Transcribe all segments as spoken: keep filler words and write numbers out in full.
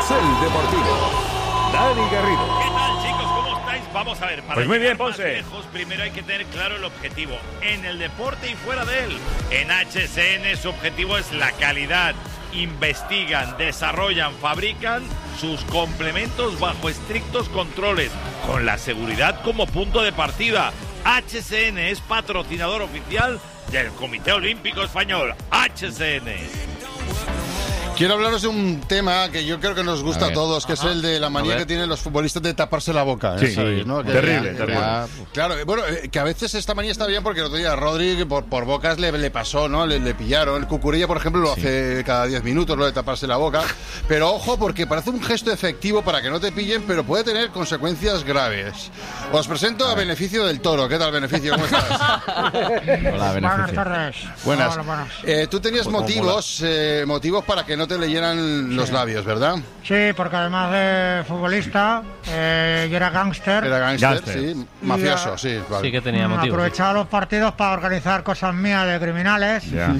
Carrusel Deportivo. Dani Garrido. ¿Qué tal, chicos? ¿Cómo estáis? Vamos a ver. Para pues muy bien, llegar más Ponce. lejos, primero hay que tener claro el objetivo. En el deporte y fuera de él. En H S N su objetivo es la calidad. Investigan, desarrollan, fabrican sus complementos bajo estrictos controles, con la seguridad como punto de partida. H S N es patrocinador oficial del Comité Olímpico Español. H S N. Quiero hablaros de un tema que yo creo que nos gusta a, a todos, que Ajá. es el de la manía que tienen los futbolistas de taparse la boca. Sí, ¿sabéis, ¿no? Que terrible, ya, terrible. Ya, claro, bueno, que a veces esta manía está bien porque el otro día a Rodri por, por bocas le, le pasó, ¿no? Le, le pillaron. El Cucurella, por ejemplo, lo sí. hace cada diez minutos, lo de taparse la boca. Pero ojo, porque parece un gesto efectivo para que no te pillen, pero puede tener consecuencias graves. Os presento a, a Beneficio del Toro. ¿Qué tal, Beneficio? ¿Cómo estás? Hola, Beneficio. Buenas tardes. Buenas. Hola, buenas. Eh, tú tenías motivos, eh, motivos para que no te leyeran los sí. labios, ¿verdad? Sí, porque además de futbolista, eh, yo era gángster. Era gángster, sí. Mafioso, y, sí. Vale. Sí que tenía motivos. Aprovechaba sí. los partidos para organizar cosas mías de criminales. Yeah.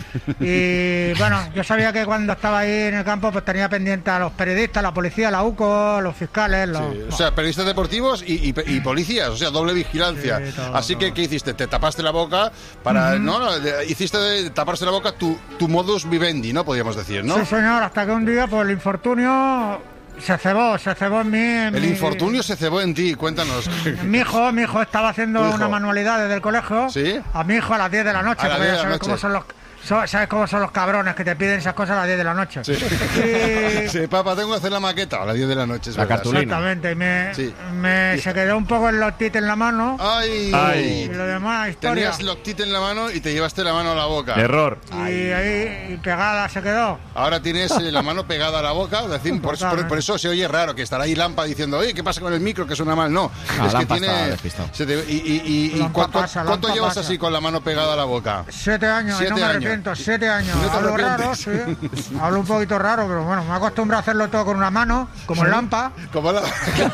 Y bueno, yo sabía que cuando estaba ahí en el campo, pues tenía pendiente a los periodistas, la policía, la U C O, los fiscales. Los... Sí. O sea, periodistas deportivos y, y, y policías, o sea, doble vigilancia. Sí, todo, Así todo. que, ¿qué hiciste? Te tapaste la boca para. Uh-huh. No, no, hiciste de taparse la boca tu, tu modus vivendi, ¿no? Podríamos decir, ¿no? Sí, señor, hasta que un día, pues el infortunio se cebó, se cebó en mí. En el mi... infortunio se cebó en ti, cuéntanos. Mi hijo, mi hijo estaba haciendo una manualidad desde el colegio. ¿Sí? A mi hijo a las diez de la noche, a las diez de la noche. Cómo son los... ¿Sabes cómo son los cabrones que te piden esas cosas a las diez de la noche? Sí, y... sí papá, tengo que hacer la maqueta a las diez de la noche. Es la verdad. cartulina. Exactamente, y me, sí. me se quedó un poco el loctite en la mano. ¡Ay! Y lo demás, historia. Tenías loctite en la mano y te llevaste la mano a la boca. Error. Y Ay. ahí y pegada se quedó. Ahora tienes eh, la mano pegada a la boca, decir, por, eso, por, por eso se oye raro, que estará ahí Lampa diciendo, oye, ¿qué pasa con el micro? Que suena mal. No, no es que tiene... Se te, y y, y, y ¿cuánto, pasa, ¿cuánto llevas pasa. así con la mano pegada a la boca? Siete años, siete y no me años. arrepiento, siete años. No Hablo raro, sí. Hablo un poquito raro, pero bueno, me acostumbro a hacerlo todo con una mano, como el Lampa. Como la...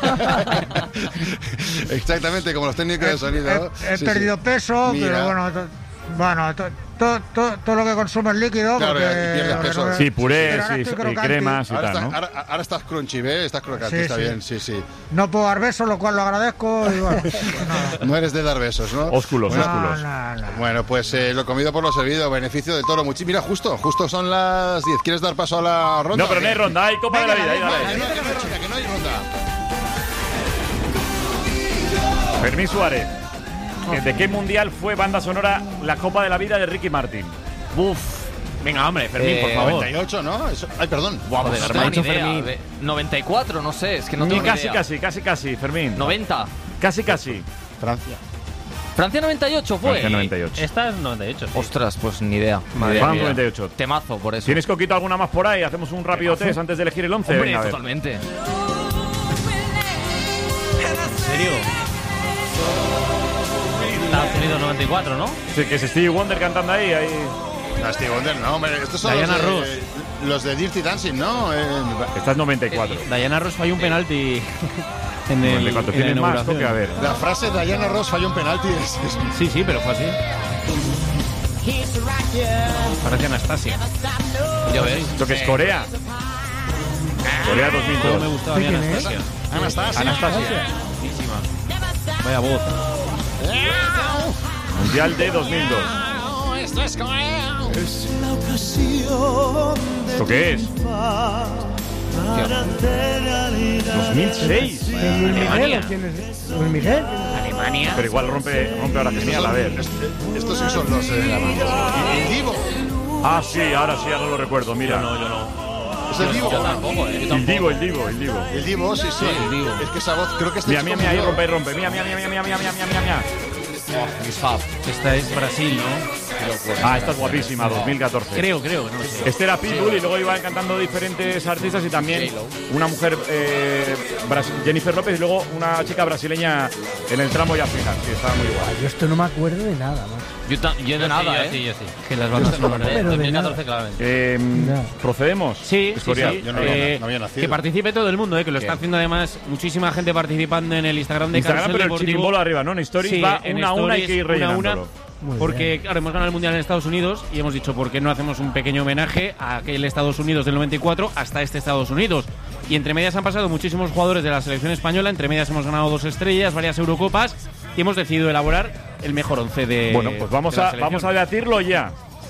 Exactamente, como los técnicos he, de sonido. He, he sí, perdido sí. peso, Mira. pero bueno, to, bueno, to, to, to, todo lo que consumo es líquido. Claro, porque, y pierdes peso. Sí, purés y, y cremas y ahora tal, está, ¿no? ahora, ahora estás crunchy, ¿ves? Estás crocante, sí, está sí. bien, sí, sí. No puedo dar besos, lo cual lo agradezco. Y bueno, no. no eres de dar besos, ¿no? Ósculos, bueno, ósculos. No, no, no. Bueno, pues eh, lo comido por lo servido, Beneficio del Toro. Muchi Mira, justo, justo son las diez. ¿Quieres dar paso a la ronda? No, pero no hay ronda, hay Copa Venga, de la Vida. venga, Ahí, Que no hay ronda, que no hay ronda. Fermín Suárez. ¿De qué mundial fue banda sonora la Copa de la Vida de Ricky Martin? Uf. Venga, hombre, Fermín, Eh, por favor. noventa y ocho, ¿no? Eso... Ay, perdón. Joder, no no tengo tengo ni idea. Fermín. De- noventa y cuatro, no sé, es que no Ni tengo ni casi, idea. casi, casi, casi, Fermín. noventa. Casi, casi. Francia. Francia noventa y ocho fue. Francia noventa y ocho. Esta es noventa y ocho. Sí. Ostras, pues ni idea. Madre Ni mía. idea. noventa y ocho. Temazo, por eso. ¿Tienes, Coquito, alguna más por ahí? Hacemos un rápido test antes de elegir el once. Hombre, Venga, a ver. totalmente. ¿En serio? Estados Unidos noventa y cuatro, ¿no? Sí, que es Stevie Wonder cantando ahí. ahí. No, Steve Wonder, no, hombre. Estos son Diana los de, Ross. los de Dirty Dancing, ¿no? Eh, Esta es noventa y cuatro. Diana Ross falló un penalti en el. noventa y cuatro. en la ¿Tienes más, inauguración. Coque? A ver. la frase de Diana Ross falló un penalti. Es, es... Sí, sí, pero fue así. Parece Anastasia. Ya ves. Esto que es Corea. Corea dos mil Todo me dos. gustaba bien Anastasia. Anastasia. Anastasia. Buenísima. Vaya voz. Mundial de dos mil dos. ¿Esto qué es? dos mil seis. Alemania. ¿Luis Miguel? Alemania. Pero igual rompe, rompe ahora genial, a ver. Estos sí son los... Eh, el Divo. Ah, sí, ahora sí, ahora lo recuerdo. Mira. No, yo no. Es el Divo. Yo tampoco, eh. El Divo, el Divo, el Divo. El Divo, sí, sí. el Divo. Es que esa voz, creo que este Mira, chico mira, mira, ahí murió. rompe, ahí rompe. Mira, mira, mira, mira, mira, mira, mira, mira, mira. Mis fab. Esta es Brasil, ¿no? Ah, esta es guapísima, dos mil catorce. Creo, creo, no lo sé. Este era Pitbull y luego iban cantando diferentes artistas y también una mujer, eh, Bras- Jennifer López, y luego una chica brasileña en el tramo ya final. Sí, estaba muy guay. Yo esto no me acuerdo de nada, macho. Yo, ta- yo de nada, yo ¿eh? sí, yo sí. Que las bandas sonoras. Pero de dos mil nada. catorce, claramente. Eh, No. ¿Procedemos? Sí, sí, Escorial. sí. Yo no había- Eh, no había nacido. que participe todo el mundo, eh, que lo está haciendo además muchísima gente participando en el Instagram de Instagram, Carrusel pero el Deportivo. chirimbolo arriba, ¿no? En Stories Sí, va en una a una, hay stories, que ir una a rellenándolo. una. Muy Porque, bien. claro, hemos ganado el Mundial en Estados Unidos y hemos dicho, ¿por qué no hacemos un pequeño homenaje a aquel Estados Unidos del noventa y cuatro hasta este Estados Unidos? y entre medias han pasado muchísimos jugadores de la selección española. Entre medias hemos ganado dos estrellas, varias Eurocopas y hemos decidido elaborar el mejor once de Bueno, pues vamos de la a selección. vamos a debatirlo ya.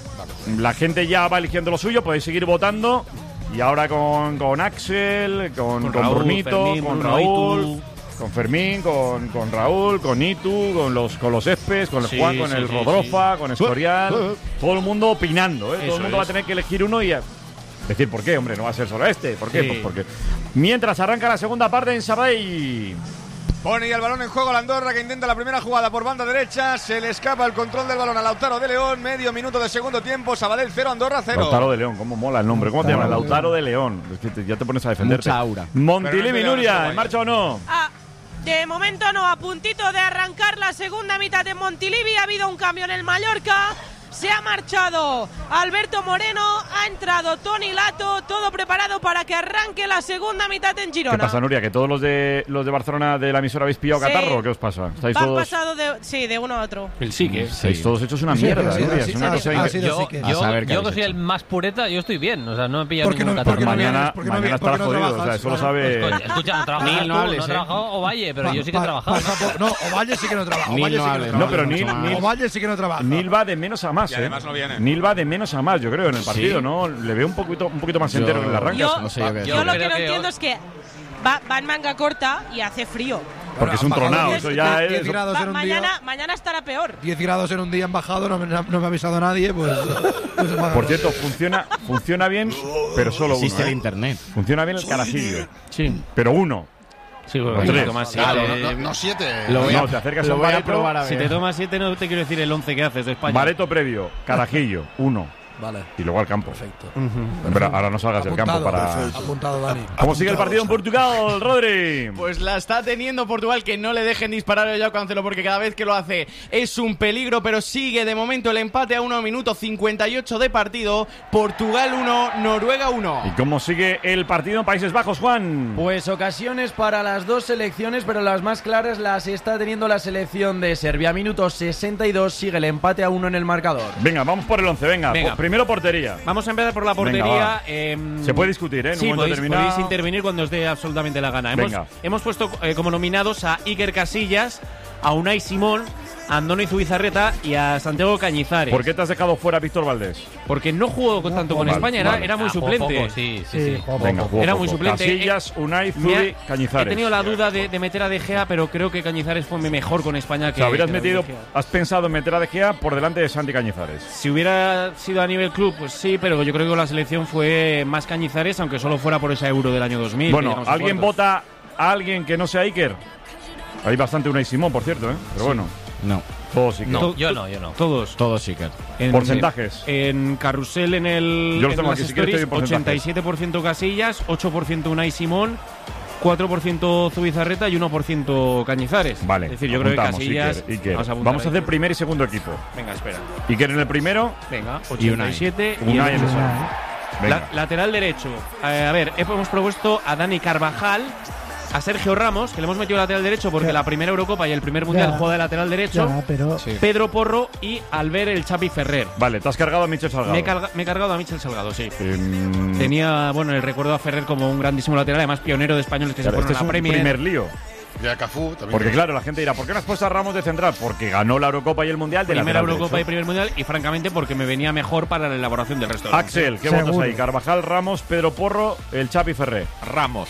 La gente ya va eligiendo lo suyo, podéis seguir votando. Y ahora con, con Axel, con, Con con Raúl, Brunito, Fermín, con Bruno, Raúl, Itu. con Fermín, con, con Raúl, con Itu, con los con los Espes, con el Sí, Juan, con sí, el sí, Rodrofa, con Escorial. Todo el mundo opinando, ¿eh? Todo Eso el mundo va a es. tener que elegir uno y a decir por qué, hombre, no va a ser solo este. ¿Por qué? Sí. Pues porque mientras arranca la segunda parte en Sabadell. Pone ya el balón en juego la Andorra, que intenta la primera jugada por banda derecha. Se le escapa el control del balón a Lautaro de León. Medio minuto de segundo tiempo. Sabadell cero, Andorra cero. Lautaro de León, cómo mola el nombre. ¿Cómo te llamas? Lautaro de León. Es que te- ya te pones a defenderte. Mucha aura. Montilivi, Pero no Nuria, peleamos, ¿en marcha o no? Ah, de momento no, a puntito de arrancar la segunda mitad de Montilivi. Ha habido un cambio en el Mallorca. Se ha marchado Alberto Moreno, ha entrado Toni Lato, todo preparado para que arranque la segunda mitad en Girona. ¿Qué pasa, Nuria? ¿Que todos los de los de Barcelona de la emisora habéis pillado Sí. catarro? ¿Qué os pasa? ¿Estáis Han todos, pasado de, sí, de uno a otro. El sí que estáis todos hechos una Sí, mierda, sí, Nuria? sí, Es una sí, cosa sí, increíble. sí, Yo, sí que- yo, A saber qué yo habéis que soy hecho. el más pureta, yo estoy bien. O sea, no me he pillado ¿Por qué ningún no- catarro. por qué no Mañana, vienes? ¿Por qué no mañana vienes? ¿Por estarás qué no jodido. O sea, trabajas? eso lo Bueno, sabe. Coño, escucha, no trabajas Neil, tú, no no, hables, eh. trabajado Ovalle, pero Pa- yo sí que he pa- trabajado. pasa por- no, Ovalle sí que no trabaja. Neil Ovalle no sí que hable, no No, trabaja. pero mucho Nil, más. Nil, Ovalle sí que no trabaja. Nil va de menos a más, Y ¿eh? además no viene. Nil va de menos a más, yo creo, en el partido, ¿no? Le veo un poquito, un poquito más Yo- entero que en el arranque. Yo, no sé yo qué yo decir. lo que creo no que entiendo hoy- es que va, va en manga corta y hace frío. Porque es un Bueno, han tronado, bajado eso ya diez es. grados Va- en un mañana, día. mañana estará peor. diez grados en un día han bajado, no me, no me ha avisado nadie, pues. pues se me ha- Por cierto, funciona, funciona bien, pero solo uno. Existe el ¿eh? internet. Funciona bien el carajillo. Sí, Pero uno. sí, O bueno, tres. si te tomas siete, Claro, no, no, no siete. Lo voy a, No, te acercas a lo un voy a bareto, probar a si ver. te tomas siete no te quiero decir el once que haces de España. Bareto previo, carajillo, uno. Vale. Y luego al campo. Perfecto. Pero ahora no salgas del campo Apuntado, para. perfecto. Apuntado, Dani. ¿Cómo sigue el Apuntado, partido en Portugal, Rodri? Pues la está teniendo Portugal, que no le dejen disparar a Joao Cancelo porque cada vez que lo hace es un peligro, pero sigue de momento el empate a uno minuto cincuenta y ocho de partido. Portugal uno, Noruega uno. ¿Y cómo sigue el partido en Países Bajos, Juan? Pues ocasiones para las dos selecciones, pero las más claras las está teniendo la selección de Serbia. Minuto sesenta y dos, sigue el empate a uno en el marcador. Venga, vamos por el once, venga. Venga. Po- Primero portería. Vamos a empezar por la Venga, portería. va. em, Se puede discutir, ¿eh? En un sí, momento podéis, determinado. podéis intervenir cuando os dé absolutamente la gana. Hemos, Venga. hemos puesto eh, como nominados a Iker Casillas, a Unai Simón, a Andoni Zubizarreta y a Santiago Cañizares. ¿Por qué te has dejado fuera a Víctor Valdés? Porque no jugó con- tanto con Vale, España, era, vale. era muy Ah, poco, suplente. poco, sí, sí, sí. Venga, jugó Era poco. muy suplente. Casillas, Unai, Me ha- Zubi, Cañizares. He tenido la duda de, de meter a De Gea, pero creo que Cañizares fue mejor con España O que. sea, hubieras que metido, De Gea. has pensado en meter a De Gea por delante de Santi Cañizares. Si hubiera sido a nivel club, pues sí, pero yo creo que la selección fue más Cañizares, aunque solo fuera por ese Euro del año dos mil. que Bueno, llegamos a ¿alguien cuartos. vota a alguien que no sea Iker? Hay bastante Unai Simón, por cierto, ¿eh? Pero bueno, No, todos Iker. No, To- yo to- no, yo no. Todos. todo sí que. En- Porcentajes. En Carrusel, en el. Yo los en tengo las aquí, si quieres te doy stories, porcentajes. ochenta y siete por ciento Casillas, ocho por ciento Unai Simón, cuatro por ciento Zubizarreta y uno por ciento Cañizares. Vale, Es decir, yo creo que apuntamos, Casillas. Iker, Iker. Vamos a, apuntar Vamos a ahí. hacer primer y segundo equipo. Venga, espera. Iker en el primero, Venga, Y ochenta y siete y, Unai el- en el segundo. Venga. La- lateral derecho. Eh, a ver, hemos propuesto a Dani Carvajal, a Sergio Ramos, que le hemos metido lateral derecho porque Ya. la primera Eurocopa y el primer Mundial Ya. juega de lateral derecho. Ya, pero. Sí. Pedro Porro y Albert el Chapi Ferrer. Vale, te has cargado a Michel Salgado. Me he, carga- me he cargado a Michel Salgado, sí. Em, Tenía, bueno, el recuerdo a Ferrer como un grandísimo lateral, además pionero de españoles que claro, se este fueron es a un la Premier. primer lío. Y a Cafú también. Porque claro, la gente dirá, ¿por qué no has puesto a Ramos de central? Porque ganó la Eurocopa y el Mundial de Primera lateral Eurocopa y derecho. primer Mundial y francamente porque me venía mejor para la elaboración del resto del Axel, ¿qué Seguro. votos hay? Carvajal, Ramos, Pedro Porro, el Chapi Ferrer. Ramos.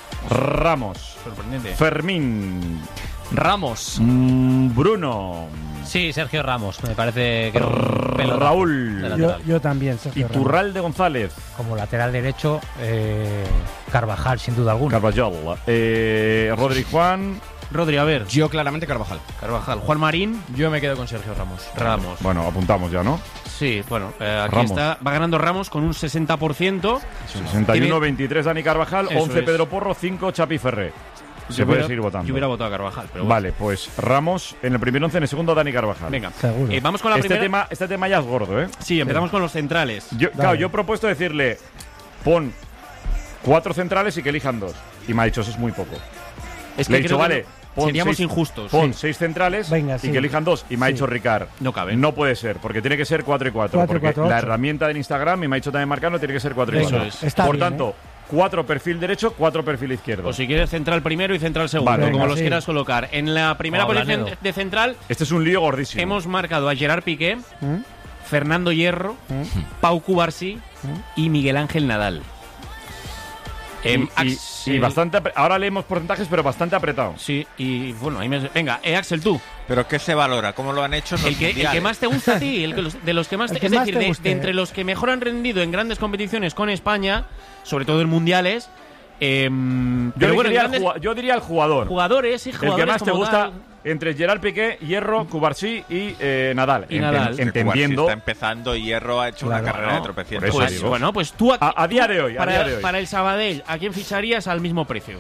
Ramos. Sorprendente. Fermín. Ramos. Mm, Bruno. Sí, Sergio Ramos. Me parece que era un pelotazo Raúl. de Yo, lateral. yo también, Sergio Ramos. Iturralde González. Como lateral derecho, eh, Carvajal, sin duda alguna. Carvajal. Eh, Rodri Juan. Rodri, a ver. Yo claramente Carvajal. Carvajal. Juan Marín. Yo me quedo con Sergio Ramos. Ramos. Bueno, apuntamos ya, ¿no? Sí, bueno, eh, aquí Ramos. está. Va ganando Ramos con un sesenta por ciento. sesenta y uno Tiene- veintitrés Dani Carvajal, Eso once es. Pedro Porro, cinco Chapi Ferrer. Se Yo puede hubiera- seguir votando. Yo hubiera votado a Carvajal, pero bueno. Vale, pues Ramos en el primer once, en el segundo Dani Carvajal. Venga. Seguro. Eh, vamos con la Este primera. tema, este tema ya es gordo, ¿eh? Sí, empezamos con los centrales. Yo, claro, yo he propuesto decirle, pon cuatro centrales y que elijan dos. Y me ha dicho, eso es muy poco. Es Le he que dicho, creo que vale, no- pon seríamos seis- injustos. Pon sí. seis centrales Venga, y sí. que elijan dos. Y me ha Sí. dicho Ricard, No cabe. no puede ser, porque tiene que ser cuatro y cuatro. Cuatro y porque cuatro, la ocho. herramienta del Instagram, y me ha dicho también Marcano, tiene que ser cuatro y Venga, cuatro. es. está Por bien, tanto, cuatro perfil derecho, cuatro perfil izquierdo. O si quieres central primero y central segundo, Vale, como venga, los sí. quieras colocar. En la primera O posición Blanedo. de, de central Este es un lío gordísimo. hemos marcado a Gerard Piqué, ¿Mm? Fernando Hierro, Pau Cubarsí y Miguel Ángel Nadal. Y, Em, y- Axel- y bastante. apre- Ahora leemos porcentajes, pero bastante apretado. Sí, y bueno, ahí me... Venga, eh, Axel, tú. ¿Pero qué se valora? ¿Cómo lo han hecho en los El que, el que mundiales? más te gusta a ti, el que los- de los que más El te, que es más decir, te de, guste. de entre los que mejor han rendido en grandes competiciones con España, sobre todo en mundiales, em, Yo, pero bueno, en diría grandes el jugua- yo diría el jugador. jugadores y El jugadores que más te como gusta tal. entre Gerard Piqué, Hierro, Cubarsí y eh, Nadal. Y En- Nadal. en- Que Cubarsí entendiendo. está empezando y Hierro ha hecho Claro, una carrera no, de por tropecientos eso Pues digo. bueno, pues tú, A- a día de hoy, a para, día de hoy. para el Sabadell, ¿a quién ficharías al mismo precio?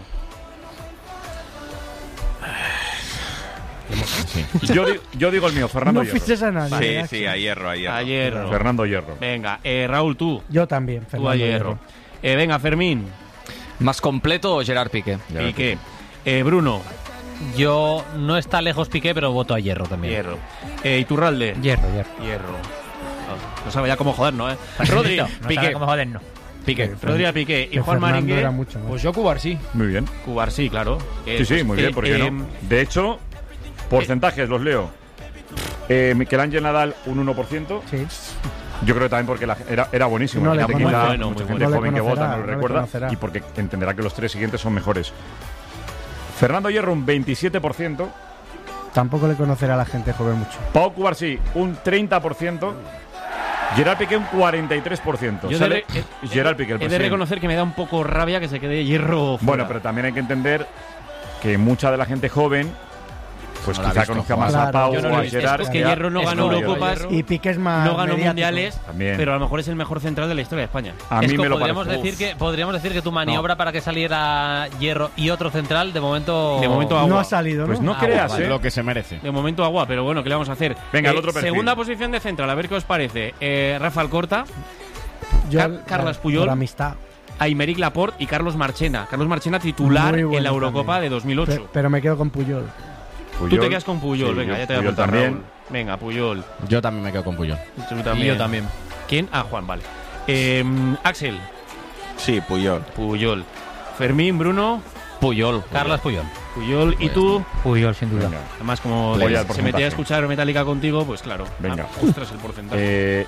Yo, di- yo digo el mío, Fernando No Hierro. fiches a nadie. Sí, Axel. sí, a Hierro, a Hierro. A Hierro. Fernando Hierro. Venga, eh, Raúl, tú. Yo también, Tú a Fernando Hierro. Hierro. Eh, venga, Fermín. Más completo, Gerard Piqué. Piqué. Eh, Bruno. Yo no está lejos Piqué, pero voto a Hierro también. Hierro. Eh, Iturralde. Hierro, Hierro. Hierro. No, no sabe ya cómo jodernos, ¿eh? Rodri. No Piqué. sabe cómo jodernos. Piqué. Rodri a Piqué. Y Que Juan Fernando Maringue. era mucho más. Pues yo Cubarsí. Muy bien. Cubarsí, claro. Eh, Sí, sí, pues, muy eh, bien, ¿por qué eh, no? De hecho, porcentajes los leo. Eh, Miguel Ángel Nadal, un uno por ciento. Sí. Yo creo que también porque la- era, era buenísimo. No La le gente conoce. quizá, Bueno, mucha muy gente bueno. joven No que le vota conocerá, no lo no le recuerda. conocerá. Y porque entenderá que los tres siguientes son mejores. Fernando Hierro, un veintisiete por ciento. Tampoco le conocerá a la gente joven mucho. Pau Cubarsí, un treinta por ciento. Gerard Piqué, un cuarenta y tres por ciento. Yo Sale de- eh, Gerard Piqué, el He de presidente. reconocer que me da un poco rabia que se quede Hierro fuera. Bueno, pero también hay que entender que mucha de la gente joven, pues No la ha quizá visto conozca jugar. más a Claro. Pau Yo no o lo he a visto. Gerard. Es que que a- Hierro no es ganó como Eurocopas. Hierro. Y Piqué es más. no ganó mediático. mundiales, También. pero a lo mejor es el mejor central de la historia de España. A mí Es que me lo podríamos parece. decir que podríamos decir que tu maniobra para que saliera Hierro y otro central de momento De momento agua. No ha salido, ¿no? Pues no Ah, creas, vale. ¿eh? Lo que se merece. De momento agua, pero bueno, ¿qué le vamos a hacer? Venga, el Eh, otro perfil. Segunda posición de central, a ver qué os parece. Eh, Rafa Alcorta, Yo, Car- Carles Puyol. Por amistad. Aymeric Laporte y Carlos Marchena. Carlos Marchena titular Muy en bueno la Eurocopa también. de dos mil ocho. Pe- Pero me quedo con Puyol. Tú Puyol. te quedas con Puyol, Sí, venga, yo- ya te voy a Puyol apuntar, también. Raúl. Venga, Puyol. Yo también me quedo con Puyol. Tú también. Y yo también. ¿Quién? Ah, Juan, vale. Eh, Axel. Sí, Puyol. Puyol. Fermín, Bruno. Puyol. Carlos Puyol. Puyol. ¿Y tú? Puyol, sin duda. Venga. Además, como Voy se- al se porcentaje. metía a escuchar Metallica contigo, pues claro. Venga. Ah, ostras, el porcentaje. Eh,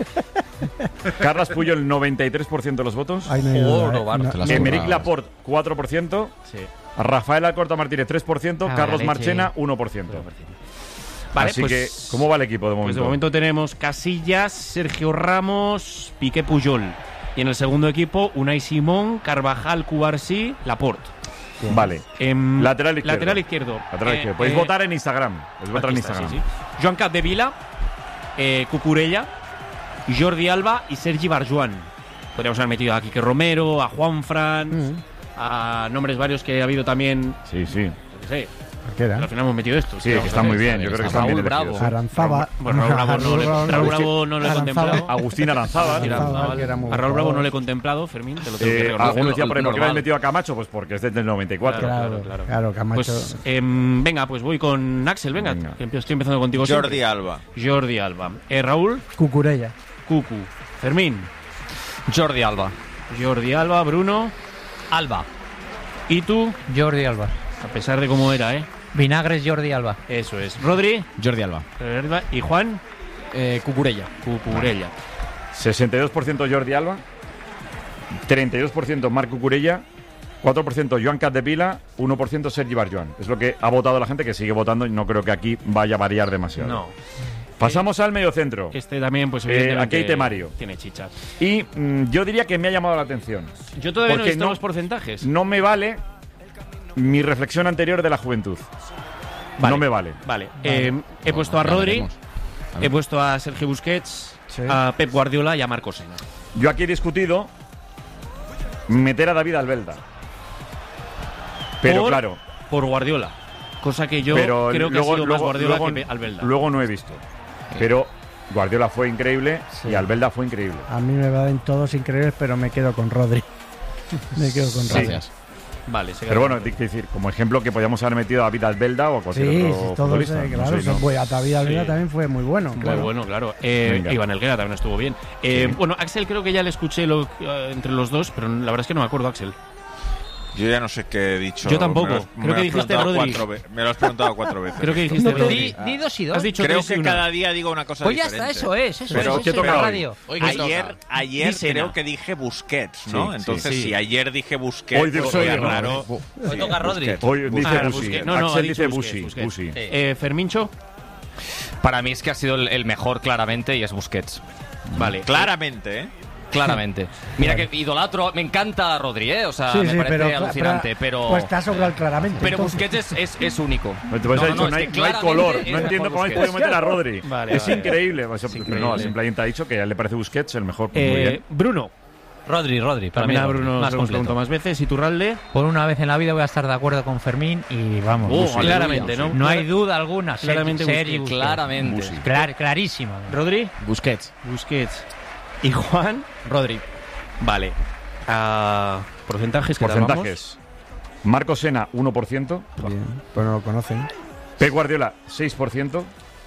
Carles Puyol, noventa y tres por ciento de los votos. Ay, no hay duda, Oro, eh. Barça, No- te las no- Emeric currado. Laporte, cuatro por ciento. Sí. Rafael Alcorta Martínez, tres por ciento. Ah, Carlos la leche. Marchena, uno por ciento. Vale, Así pues, que, ¿cómo va el equipo de momento? Pues de momento tenemos Casillas, Sergio Ramos, Piqué, Puyol. Y en el segundo equipo, Unai Simón, Carvajal, Cubarsí, Laporte. Vale. Em, Lateral izquierdo. Lateral izquierdo. Lateral Eh, izquierdo. Podéis eh, votar en Instagram. Podéis votar en aquí está, Instagram. sí, sí. Joan Capdevila, eh, Cucurella, Jordi Alba y Sergi Barjuan. Podríamos haber metido a Quique Romero, a Juan Fran, Mm. a nombres varios que ha habido también. Sí, sí. Yo qué sé. Cualquiera. Pero al final hemos metido estos. Sí, que está muy bien. Yo creo que están bien elegidos. Aranzaba. Bueno, Raúl Bravo no le- Raúl Raúl Bravo no le he Aranzaba. contemplado. Agustín Aranzábal. Aranzaba, que era muy A Raúl buen Bravo no jugador. le he contemplado, Fermín, te lo tengo que Eh, reconocer. alguno decía por ahí, ¿por qué le has normal. metido a Camacho? Pues porque es desde el noventa y cuatro. Claro, claro. claro, Camacho. Pues em, venga, pues voy con Axel, venga, Venga. que empiezo- estoy empezando contigo Jordi siempre. Alba. Jordi Alba. Eh, Raúl, Cucurella. Cucu. Fermín, Jordi Alba. Jordi Alba, Bruno. Alba. ¿Y tú? Jordi Alba. A pesar de cómo era, ¿eh? Vinagres Jordi Alba. Eso es. Rodri. Jordi Alba. ¿Y Juan? Eh, Cucurella. Cucurella. sesenta y dos por ciento Jordi Alba. treinta y dos por ciento Marc Cucurella. cuatro por ciento Joan Capdevila. uno por ciento Sergi Barjuan. Es lo que ha votado la gente, que sigue votando, y no creo que aquí vaya a variar demasiado. No. Pasamos al mediocentro. Este también, pues Eh, evidentemente, Keite Mario. tiene chicha. Y mm, yo diría que me ha llamado la atención. Yo todavía no he Porque visto los porcentajes. No me vale mi reflexión anterior de la juventud. Vale. No me vale. Vale. Eh, he puesto a ya Rodri, veremos. he puesto a Sergio Busquets, Sí. a Pep Guardiola y a Marco Sena. Yo aquí he discutido meter a David Albelda. Pero Por- claro, Por Guardiola. Cosa que yo pero creo que luego, ha sido más luego- Guardiola luego- que Pe- Albelda. luego no he visto. Pero Guardiola fue increíble Sí. y Albelda fue increíble. A mí me van todos increíbles, pero me quedo con Rodri. Me quedo con Rodri. Gracias. Vale, se queda Pero bueno, Rodri. hay que decir, como ejemplo que podíamos haber metido a Vidal Belda o a cualquier Sí, otro sí, todos, futbolista. eh, No claro, sé, se no. fue a Tavida Alvera Sí. también fue muy bueno. Muy claro. bueno, claro. Eh, Venga. Iván Helguera también estuvo bien. Eh, Sí. Bueno, Axel creo que ya le escuché lo- eh, entre los dos, pero la verdad es que no me acuerdo, Axel. Yo ya no sé qué he dicho. Yo tampoco. Me lo has- Creo me lo que has dijiste preguntado Rodri. cuatro ve- Me lo has preguntado cuatro veces. Creo que dijiste No, Rodri. Di, di dos y dos. Has dicho Creo tres y que una. cada día digo una cosa Pues ya diferente. está, eso es, eso Pero es. ¿qué eso toca es hoy? radio. Hoy que Ayer, toca. ayer Dísena. creo que dije Busquets, ¿no? Sí, Entonces, sí. si ayer dije Busquets, Hoy digo- sería hoy digo- raro. Hoy toca Rodri. Busquets. Hoy dice Ah, Busi. Busquets. No, no, ha Axel dicho dice Busquets, Busi. Busquets. Busi. Sí. Eh, Fermincho, Para mí es que ha sido el, el mejor claramente y es Busquets. vale. Claramente, ¿eh? Claramente. Mira que idolatro, me encanta Rodri, ¿eh? O sea, Sí, me sí, parece pero, alucinante, pero... Pues está sobre el claramente. Pero entonces. Busquets es, es, es único. Te puedes haber dicho, no, es hay, que no hay claramente color. es No entiendo mejor cómo habéis Busquets. podido meter a Rodri. Vale, es vale. increíble. Pues, pero increíble. no, simplemente ha dicho que a él le parece Busquets el mejor. Pues muy Eh, bien. Bruno. Rodri, Rodri. Para mí, También a Rodri, Bruno más se lo hemos completo. preguntado más veces. ¿Y Turralde? Por una vez en la vida voy a estar de acuerdo con Fermín y vamos. Oh, Busi. claramente, ¿no? No hay duda alguna. Claramente Sergi Busquets. Busquets. Claramente. Busi. Clar- clarísima. ¿Rodri? Busquets. Busquets. ¿Y Juan? Rodri. Vale. Ah, porcentajes que Porcentajes. Marco Sena, uno por ciento. Bien, pues no lo conocen. Pep Guardiola, seis por ciento.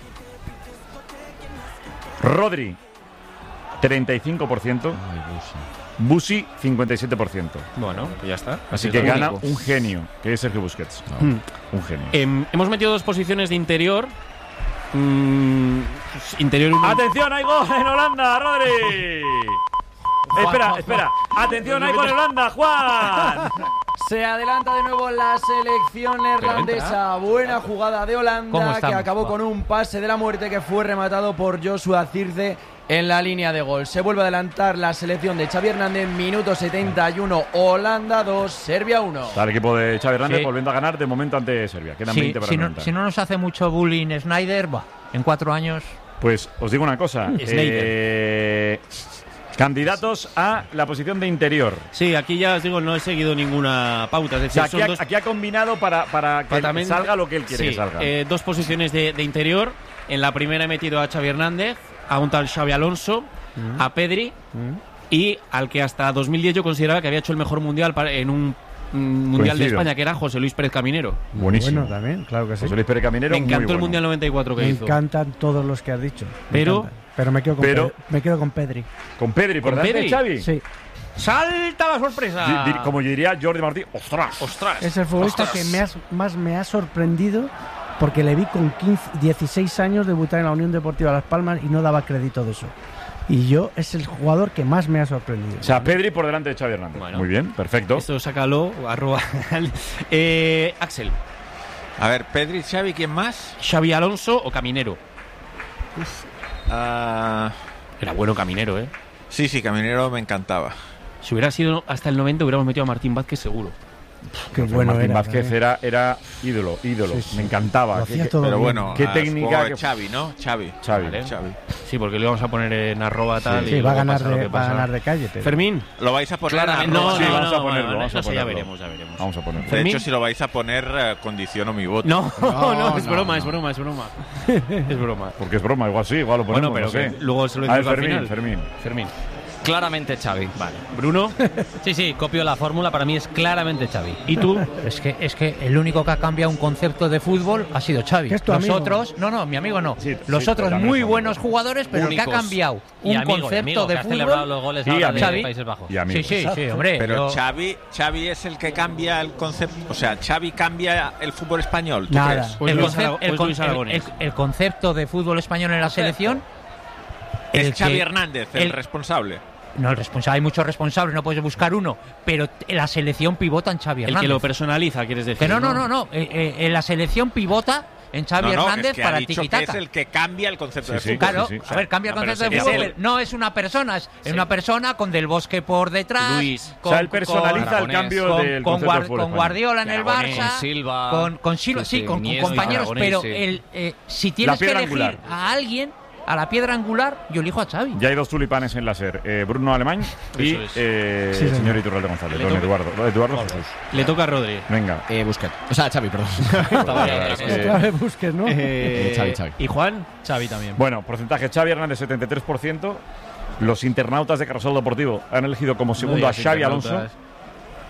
Rodri, treinta y cinco por ciento. Busi, cincuenta y siete por ciento. Bueno, pues ya está. Así es que lo gana único. un genio, que es Sergio Busquets. Hmm. Un genio. Em, hemos metido dos posiciones de interior. Mm, interior y ¡Atención, hay gol en Holanda, Rodri! Espera, espera. ¡Atención, hay gol en Holanda, Juan! Se adelanta de nuevo la selección neerlandesa. Buena jugada de ¿Cómo Holanda estamos? que acabó Va. con un pase de la muerte que fue rematado por Joshua Zirze en la línea de gol. Se vuelve a adelantar la selección de Xavi Hernández. Minuto setenta y uno. Holanda dos, Serbia uno. Está el equipo de Xavi Hernández Sí. volviendo a ganar de momento ante Serbia. Quedan Sí, veinte para si, no, noventa. si no nos hace mucho bullying Snyder, va. En cuatro años. Pues os digo una cosa. eh, candidatos a la posición de interior. Sí, aquí ya os digo, no he seguido ninguna pauta. Es O decir, sea, aquí son ha, dos, aquí ha combinado para, para que Patamente- salga lo que él quiere sí, que salga. eh, dos posiciones de, de interior. En la primera he metido a Xavi Hernández, a un tal Xavi Alonso, a Pedri y al que hasta dos mil diez yo consideraba que había hecho el mejor mundial para- en un mm, mundial de Coincido. España, que era José Luis Pérez Caminero. Buenísimo. Bueno, también, claro que sí. José Luis Pérez Caminero, Me muy encantó el bueno. mundial noventa y cuatro que Me hizo. encantan todos los que has dicho. Me Pero- encantan. Pero me quedo con, pero- Pedri, me quedo con Pedri. Con Pedri, por ¿Con delante de Pedri? Xavi. Sí. ¡Salta la sorpresa! Di- di- como diría Jordi Martí, ¡ostras! ¡Ostras! Es el futbolista ¡Ostras! que me has- más me ha sorprendido porque le vi con quince, dieciséis años debutar en la Unión Deportiva Las Palmas y no daba crédito de eso. Y yo es el jugador que más me ha sorprendido. O sea, Pedri por delante de Xavi Hernández. Bueno. Muy bien, perfecto. Esto sácalo, arroba. eh, Axel, A ver, Pedri, Xavi, ¿quién más? Xavi Alonso o Caminero. Ah, Era bueno Caminero, ¿eh? sí, sí, Caminero me encantaba. Si hubiera sido hasta el noventa hubiéramos metido a Martín Vázquez seguro. Qué bueno Martín era. Vázquez ¿eh? era, era ídolo, ídolo. Sí, sí. Me encantaba. Lo Qué- hacía qué- todo Pero bien. bueno, Qué ah, técnica supongo que- que Xavi, ¿no? Xavi. Xavi. Vale. Xavi. Sí, porque lo íbamos a poner en arroba tal. Sí, y va a luego ganar pasa lo de, que va a pasa. ganar de calle. Pero... Fermín. ¿Lo vais a poner? Claramente. arroba? No, Sí, no, vamos a no, ponerlo, no, vamos a no sé, ya ponerlo. veremos, ya veremos. Vamos a ponerlo. De Fermín. hecho, si lo vais a poner, eh, condiciono mi voto. No, no, No, es no, broma, no. es broma, es broma. Es broma. Porque es broma, igual sí, igual lo ponemos. Bueno, pero no sé. que luego se lo A ver, decimos al Fermín, final. Fermín. Fermín. Claramente Xavi. Vale. Bruno. Sí, sí, copio la fórmula. Para mí es claramente Xavi. ¿Y tú? Es que, es que el único que ha cambiado un concepto de fútbol ha sido Xavi. Que es tu Los amigo. otros, no, no, mi amigo no. Sí, Los sí, otros también muy es amigo. buenos jugadores, pero el que ha Únicos. cambiado Y un amigo, y concepto amigo, de que ha celebrado fútbol. los goles Sí, ahora amigo. de Xavi. Países Bajos. Y amigo. Sí, sí, sí, hombre. Pero yo- Xavi, Xavi es el que cambia el concepto. O sea, Xavi cambia el fútbol español. ¿Tú Nada. crees? Pues el, Luis concep- Ara- el pues con- Luis el- Aragonés. el- el concepto de fútbol español en la selección. Es el Xavi que- Hernández el, el- responsable. No, el responsable, hay muchos responsables, no puedes buscar uno, pero t- la selección pivota en Xavi El Hernández. que lo personaliza, quieres decir. Que no, no, no, no. eh, eh, en la selección pivota en Xavi No, no, Hernández es que para ha el dicho que tiquitaca. es el que cambia el concepto Sí, de sí. fútbol. Claro, sí, sí. a ver, cambia el No, pero concepto de sería fútbol. él. No es una persona, es Sí. una persona con Del Bosque por detrás. Luis. O sea, él personaliza el Aragonés. cambio con, del con, concepto Guar- de fútbol con español. Guardiola en el Aragonés, Barça, Silva, con, con Silva, sí, sí, sí, con, con Iniesta, compañeros, Aragonés, pero sí. el, eh, si tienes que piedra elegir angular. a alguien, a la piedra angular, yo elijo a Xavi. Ya hay dos tulipanes en la SER. Eh, Bruno Alemán y Eso es. eh, Sí, el señor. señor Iturralde González. Le Don toca- Eduardo. Eduardo Jesús. Le toca a Rodri. Venga. Eh, Busquets. O sea, Xavi, perdón. Es que- Otra vez Busquets, ¿no? Eh, Xavi, Xavi. ¿Y Juan? Xavi también. Bueno, porcentaje Xavi Hernández setenta y tres por ciento. Los internautas de Carrusel Deportivo han elegido como segundo No a digas Xavi internautas. Alonso.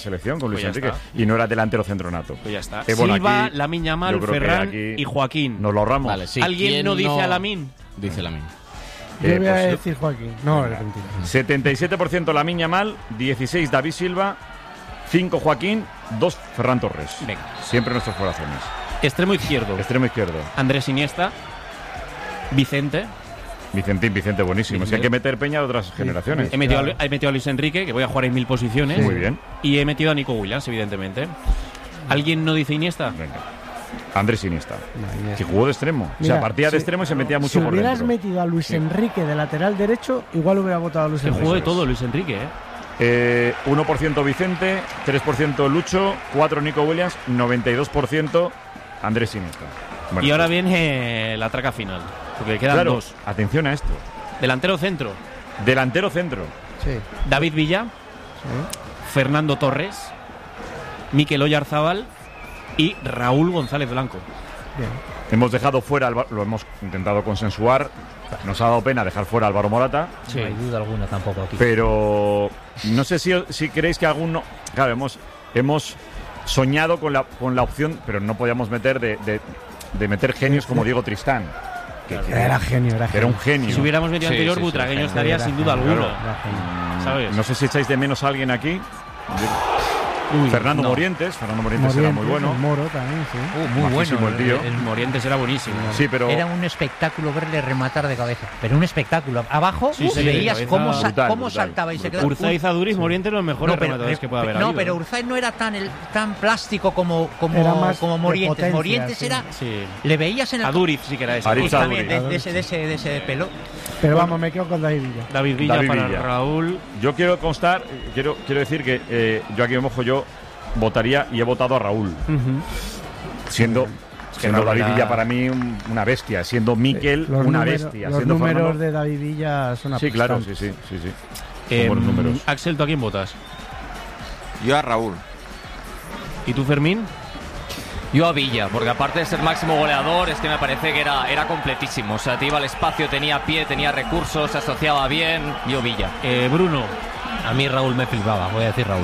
selección con Luis Pues ya Enrique está. y no era delantero centronato. Pues ya está. Eh, bueno, Silva, aquí Lamine Yamal, yo creo que Ferran aquí y Joaquín. Nos lo ahorramos. Vale, sí. ¿Alguien ¿Quién no dice no- a Lamine? Dice Lamine. Yo Eh, voy a pues, decir Joaquín. No, es mentira. setenta y siete por ciento Lamine Yamal, dieciséis David Silva, cinco Joaquín, dos Ferran Torres. Venga. Siempre nuestros corazones. Extremo izquierdo. Extremo izquierdo. Andrés Iniesta. Vicente. Vicentín, Vicente, buenísimo. Es que hay que meter peña de otras generaciones. He metido, a, he metido a Luis Enrique, que voy a jugar en mil posiciones. Muy bien. Y he metido a Nico Williams, evidentemente. ¿Alguien no dice Iniesta? Venga. Andrés Iniesta, que jugó de extremo. Mira, o sea, partía si, de extremo y se metía mucho si por hubieras dentro. metido a Luis Sí. Enrique de lateral derecho, igual hubiera votado a Luis Se Enrique. jugó de todo Luis Enrique, ¿eh? Eh, uno por ciento Vicente, tres por ciento Lucho, cuatro por ciento Nico Williams, noventa y dos por ciento Andrés Iniesta. Bueno, Y ahora pues, viene la traca final, porque quedan claro, dos. atención a esto. Delantero centro. Delantero centro. Sí. David Villa, Fernando Torres, Mikel Oyarzábal y Raúl González Blanco. Bien. Hemos dejado fuera, Alba- lo hemos intentado consensuar. Nos ha dado pena dejar fuera a Álvaro Morata. Sí. No hay duda alguna tampoco aquí. Pero no sé si, si creéis que alguno. Claro, hemos, hemos soñado con la, con la opción, pero no podíamos meter de, de, de meter genios como Diego Tristán. Que, que Era genio, era que era un genio. Si hubiéramos metido Sí, anterior, sí, sí, Butragueño genio. estaría Era sin duda genio, alguna. era genio. ¿Sabes? No sé si echáis de menos a alguien aquí. Uy, Fernando no. Morientes. Fernando Morientes, era muy bueno. El Moro también, sí. Uh, muy Majísimo bueno. el tío. El Morientes era buenísimo. Sí, pero Era un espectáculo verle rematar de cabeza. Pero un espectáculo. Abajo Sí, uh, sí, veías de cómo, cabeza sa- brutal, cómo brutal, saltaba y se brutal. quedaba. Urzaiz Aduriz Morientes los mejores rematadores que puede haber No, habido. pero Urzaiz no era tan el, tan plástico como, como, Era más como de Morientes. potencia, Morientes sí. era. Sí. Le veías en el. Aduriz sí que era ese. Aritz Y también Aduriz. de, de ese, de, ese, de ese pelo. Pero vamos, me quedo con David Villa. David Villa David para Villa. Raúl. yo quiero constar, quiero, quiero decir que eh, yo aquí me mojo, yo votaría y he votado a Raúl. Siendo, siendo Raúl David era- Villa para mí un- una bestia, siendo Mikel Los una números- bestia, Los siendo números Fernando. de David Villa son Sí, claro, sí, aplastantes. sí, sí, sí. Eh, Son buenos números. Axel, ¿tú a quién votas? Yo a Raúl. ¿Y tú, Fermín? Yo a Villa, porque aparte de ser máximo goleador, es que me parece que era, era completísimo. O sea, te iba al espacio, tenía pie, tenía recursos, se asociaba bien. Yo Villa. Eh, Bruno. A mí Raúl me flipaba, voy a decir Raúl.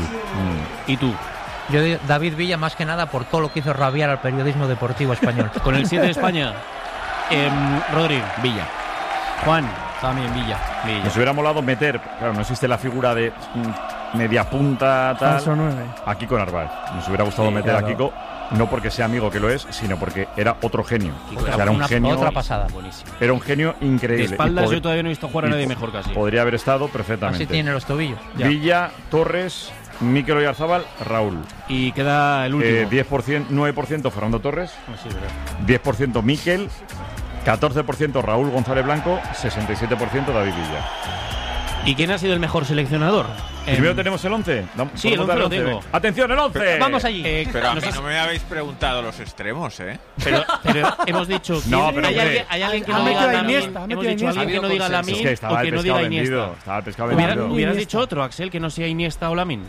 ¿Y tú? Yo digo David Villa más que nada por todo lo que hizo rabiar al periodismo deportivo español. Con el siete de España. Eh, Rodri. Villa. Juan. También Villa. Villa. Nos hubiera molado meter, claro, no existe la figura de mm, media punta, tal. Falso nueve. A Kiko Narváez. Nos hubiera gustado Sí, meter claro. a Kiko, no porque sea amigo que lo es, sino porque era otro genio. Kiko O sea, era era un una- genio. otra pasada. Buenísimo. Era un genio increíble. De espaldas Y pod- yo todavía no he visto jugar a y nadie po- mejor casi. Podría haber estado perfectamente. Así tiene los tobillos. Ya. Villa, Torres, Mikel Oyarzábal, Raúl. Y queda el último. Eh, diez por ciento, nueve por ciento Fernando Torres, Ah, sí, verdad. diez por ciento Mikel, catorce por ciento Raúl González Blanco, sesenta y siete por ciento David Villa. ¿Y quién ha sido el mejor seleccionador? Primero Em, tenemos el once. Vamos- Sí, el podemos once dar lo tengo. ¡Atención, el once! Vamos allí. Eh, Pero a mí nos has- no me habéis preguntado los extremos, ¿eh? Pero, pero hemos dicho. ¿quién- No, pero hay, hombre. alguien, hay alguien que Ha no diga metido a Lamine. Iniesta, ha Hemos metido a dicho Iniesta. alguien que no diga Ha habido Lamine Es que estaba o el que no pescado diga vendido. Iniesta. Estaba el pescado Hubiera- vendido. hubieras Iniesta. dicho otro, Axel, que no sea Iniesta o Lamine.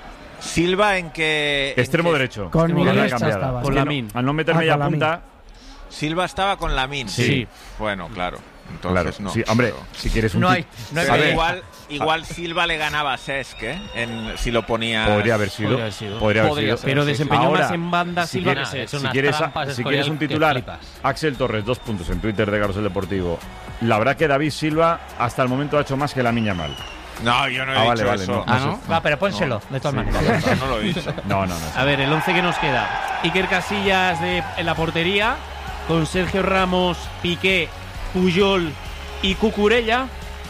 Silva en que... en Extremo que- derecho. Con Extremo Iniesta derecha cambiada. estaba. Es Con que no- Lamine. Al no meter Ah, media con Lamine. punta. Silva estaba con Lamine. Sí. Bueno, claro. Claro, Entonces no. sí, hombre, pero- si quieres un No tic- hay- no hay A Pero ver, igual, igual Silva le ganaba a Cesc, ¿eh? En, si lo ponía... podría haber sido. Podría haber sido. Podría haber Podría sido. ser, Pero sí, sí. desempeñó Ahora, más en banda si Silva quieres- que Cesc. es Si unas quieres, trampas, si Escorial, quieres un que titular, flipas. Axel Torres, dos puntos en Twitter de Carrusel Deportivo. La verdad que David Silva hasta el momento ha hecho más que Lamine Yamal. No, yo no he Ah, dicho vale, vale, eso. no, Ah, no ¿no? sé. Va, pero pónselo, de todas Sí, maneras. No, no lo he dicho. No, no, no. A ver, el once que nos queda. Iker Casillas de, en la portería, con Sergio Ramos, Piqué, Puyol y Cucurella.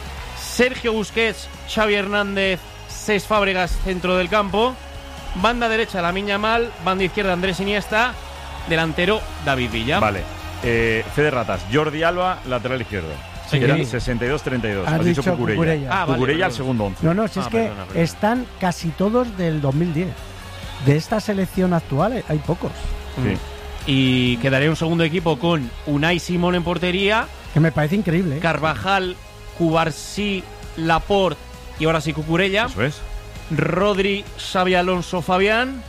Sergio Busquets, Xavi Hernández, Cesc Fábregas, centro del campo. Banda derecha, Lamine Yamal. Banda izquierda, Andrés Iniesta. Delantero, David Villa. Vale. Eh, Fede Ratas, Jordi Alba, lateral izquierdo. Sí. Era sesenta y dos treinta y dos. Has Has dicho dicho Cucurella. Cucurella. Ah, vale, Cucurella al perdón. segundo once. No, no, si Ah, es que perdona, perdona. están casi todos del dos mil diez. De esta selección actual eh, hay pocos. Sí. Y quedaría un segundo equipo con Unai Simón en portería. Que me parece increíble. ¿eh? Carvajal, Cubarsí, Laporte y ahora sí Cucurella. Eso es. Rodri, Xavi Alonso, Fabián,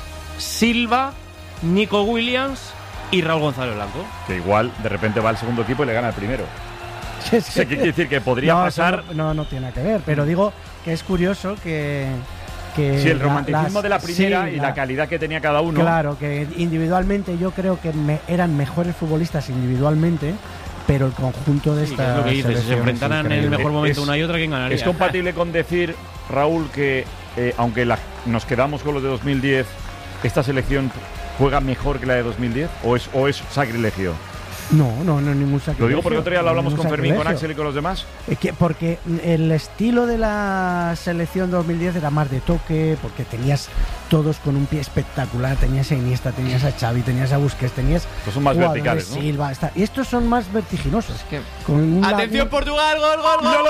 Silva, Nico Williams y Raúl González Blanco. Que igual de repente va al segundo equipo y le gana al primero. Es O sea, ¿qué quiere decir? Que podría no, eso pasar. No, no, no tiene nada que ver, pero digo que es curioso que. que Sí, el la- romanticismo las- de la primera sí, y la calidad que tenía cada uno. Claro, que individualmente yo creo que me- eran mejores futbolistas individualmente, pero el conjunto de Sí, esta que es lo que dices, si se selección es enfrentaran en el increíble. mejor momento Es- una y otra, ¿quién ganaría? ¿Es compatible con decir, Raúl, que eh, aunque la- nos quedamos con los de dos mil diez, esta selección juega mejor que la de dos mil diez? ¿O es, o es sacrilegio? No, no, no, ningún sacrilegio. Lo digo porque otro día lo hablamos Ningún con Fermín, con sacrilegio. Axel y con los demás. Es que porque el estilo de la selección dos mil diez era más de toque, porque tenías todos con un pie espectacular, tenías a Iniesta, tenías a Xavi, tenías a Busquets, tenías Estos son más jugadores, verticales, ¿no? Silva, está- y estos son más vertiginosos. que- Con un- Atención, un- Portugal, gol, gol, gol, gol,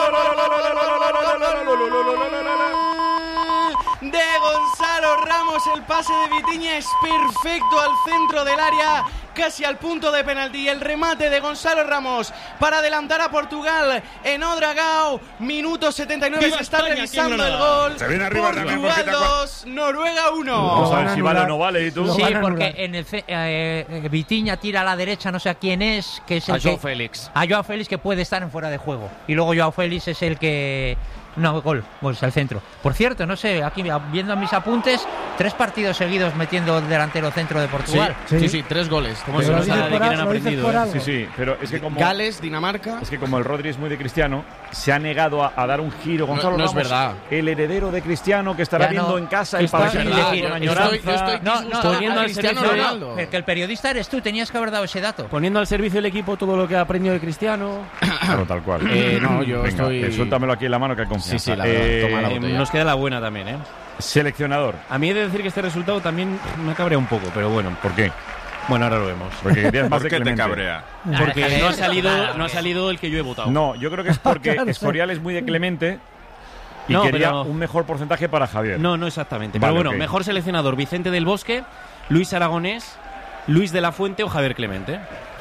de Gonzalo Ramos. El pase de Vitinha es perfecto al centro del área, casi al punto de penalti. El remate de Gonzalo Ramos para adelantar a Portugal en Odragao. Minuto setenta y nueve, ¡Viva se está España, revisando aquí en el Granada! gol. Se viene arriba también, Portugal porque te acua- dos, Noruega uno. Vamos a ver si vale o no vale, ¿y tú? Sí, porque en el ce- eh, eh, Vitinha tira a la derecha, no sé a quién es, que es el A Joao que- Félix. A Joao Félix, que puede estar en fuera de juego. Y luego Joao Félix es el que... No, gol, gol, al centro. Por cierto, no sé, aquí viendo mis apuntes, tres partidos seguidos metiendo el delantero centro de Portugal. Sí, sí, sí, tres goles. Como Pero se lo nos dices ha de por quién al- han lo dices aprendido. por ¿eh? algo. Sí, sí, pero es que como... Gales, Dinamarca. Es que como el Rodri es muy de Cristiano, se ha negado a, a dar un giro. Gonzalo no es Ramos, verdad. el heredero de Cristiano, que estará Ya viendo no, en casa que el está partido bien con decir, añoranza. estoy- yo estoy- No, no, Poniendo a- al a- Cristiano no, no, Ronaldo. que el periodista eres tú, tenías que haber dado ese dato. Poniendo al servicio del equipo todo lo que ha aprendido de Cristiano. Claro, tal cual. Eh, no, yo Venga, estoy- eh, suéltamelo aquí en la mano, que hay confianza. Sí, sí, la verdad, Eh, toma la Eh, botella. nos queda la buena también, ¿eh? Seleccionador. A mí he de decir que este resultado también me cabrea un poco, pero bueno. ¿Por qué? Bueno, ahora lo vemos. Porque querías más ¿Por de qué te Clemente. cabrea? Porque Ah, no ha eh, salido, claro, no ha que- salido el que yo he votado. No, yo creo que es porque Claro, sí. Escorial es muy de Clemente y No, quería pero- un mejor porcentaje para Javier. No, no exactamente. Vale, Pero bueno, ok. mejor seleccionador: Vicente del Bosque, Luis Aragonés, Luis de la Fuente o Javier Clemente.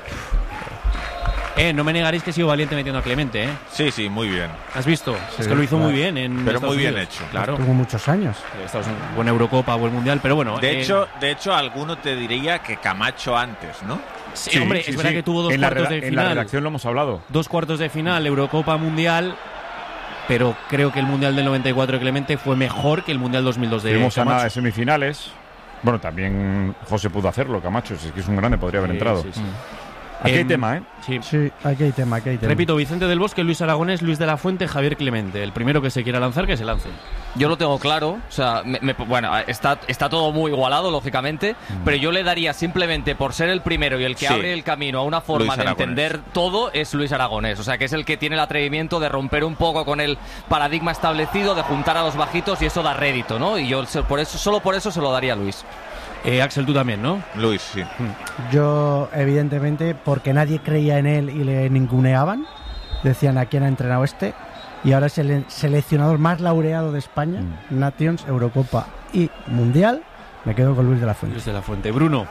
Eh, no me negaréis que he sido valiente metiendo a Clemente, ¿eh? Sí, sí, muy bien. ¿Has visto? Sí, es que lo hizo claro. muy bien en Pero Estados muy bien Unidos. hecho. Claro. Tuvo muchos años. Estados Unidos, buena Eurocopa, buen Mundial, pero bueno. De eh, hecho, de hecho, alguno te diría que Camacho antes, ¿no? sí, hombre, sí, es verdad sí. que tuvo dos en la cuartos reda- de En la final. redacción lo hemos hablado. Dos cuartos de final, Eurocopa Mundial. Pero creo que el Mundial del noventa y cuatro de Clemente fue mejor que el Mundial dos mil dos de Estuvimos a nada Camacho. de semifinales. Bueno, también José pudo hacerlo, Camacho. Es que es un grande, podría haber Sí, entrado. sí, sí. Aquí hay Em, tema, ¿eh? Sí. Sí, aquí hay tema, aquí hay tema. Repito, Vicente del Bosque, Luis Aragonés, Luis de la Fuente, Javier Clemente. El primero que se quiera lanzar, que se lance. Yo lo tengo claro, o sea, me- me- bueno, está, está todo muy igualado, lógicamente, pero yo le daría simplemente por ser el primero y el que Sí. abre el camino a una forma Luis de Aragonés. entender todo es Luis Aragonés, o sea, que es el que tiene el atrevimiento de romper un poco con el paradigma establecido, de juntar a los bajitos y eso da rédito, ¿no? Y yo se- por eso, solo por eso se lo daría a Luis. Eh, Axel, tú también, ¿no? Luis, sí. Yo, evidentemente, porque nadie creía en él y le ninguneaban, decían a quién ha entrenado este, y ahora es el seleccionador más laureado de España, Nations, Eurocopa y Mundial. Me quedo con Luis de la Fuente. Luis de la Fuente. Bruno.